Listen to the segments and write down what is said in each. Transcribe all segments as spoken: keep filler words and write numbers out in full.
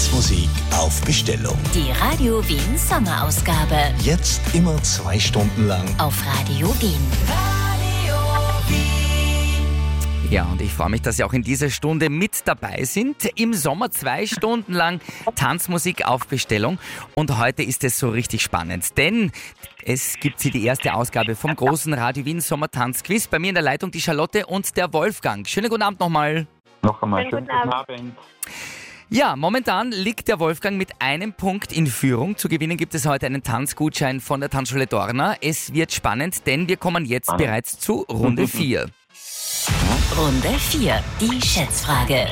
Tanzmusik auf Bestellung. Die Radio Wien Sommerausgabe. Jetzt immer zwei Stunden lang auf Radio Wien. Radio Wien. Ja, und ich freue mich, dass Sie auch in dieser Stunde mit dabei sind. Im Sommer zwei Stunden lang Tanzmusik auf Bestellung. Und heute ist es so richtig spannend, denn es gibt hier die erste Ausgabe vom großen Radio Wien Sommertanzquiz. Bei mir in der Leitung die Charlotte und der Wolfgang. Schönen guten Abend nochmal. Noch einmal schönen guten Abend. Ja, momentan liegt der Wolfgang mit einem Punkt in Führung. Zu gewinnen gibt es heute einen Tanzgutschein von der Tanzschule Dorna. Es wird spannend, denn wir kommen jetzt Ah. bereits zu Runde vier. Runde vier, die Schätzfrage.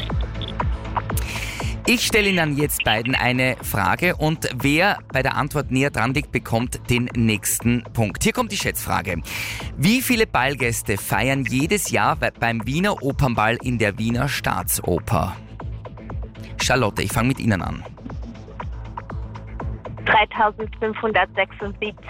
Ich stelle Ihnen jetzt beiden eine Frage und wer bei der Antwort näher dran liegt, bekommt den nächsten Punkt. Hier kommt die Schätzfrage. Wie viele Ballgäste feiern jedes Jahr bei- beim Wiener Opernball in der Wiener Staatsoper? Charlotte, ich fange mit Ihnen an. dreitausendfünfhundertsechsundsiebzig.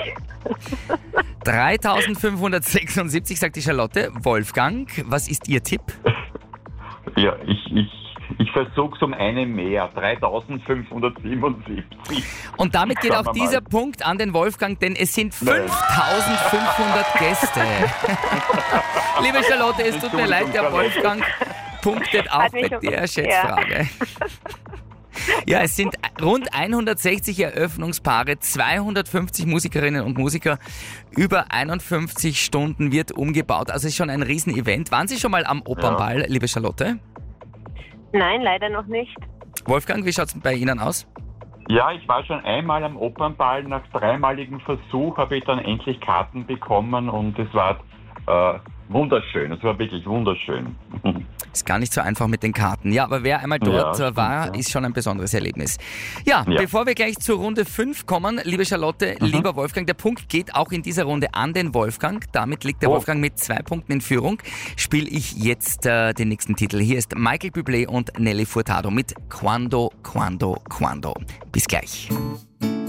dreitausendfünfhundertsechsundsiebzig, sagt die Charlotte. Wolfgang, was ist Ihr Tipp? Ja, ich, ich, ich versuche es um eine mehr. dreitausendfünfhundertsiebenundsiebzig. Und damit geht Schauen auch wir mal. dieser Punkt an den Wolfgang, denn es sind fünftausendfünfhundert Gäste. Liebe Charlotte, es tut mir leid, der Wolfgang punktet auch Hat mich bei um- der Schätzfrage. Ja, es sind rund hundertsechzig Eröffnungspaare, zweihundertfünfzig Musikerinnen und Musiker, über einundfünfzig Stunden wird umgebaut. Also es ist schon ein Riesenevent. Waren Sie schon mal am Opernball, liebe Charlotte? Nein, leider noch nicht. Wolfgang, wie schaut es bei Ihnen aus? Ja, ich war schon einmal am Opernball. Nach dreimaligem Versuch habe ich dann endlich Karten bekommen und es war äh, wunderschön. Es war wirklich wunderschön. Ist gar nicht so einfach mit den Karten. Ja, aber wer einmal dort Ja, äh, war, stimmt, ja. ist schon ein besonderes Erlebnis. Ja, Ja. bevor wir gleich zur Runde fünf kommen, liebe Charlotte, Mhm. lieber Wolfgang, der Punkt geht auch in dieser Runde an den Wolfgang. Damit liegt der Oh. Wolfgang mit zwei Punkten in Führung. Spiele ich jetzt äh, den nächsten Titel. Hier ist Michael Bublé und Nelly Furtado mit Quando, Quando, Quando. Bis gleich.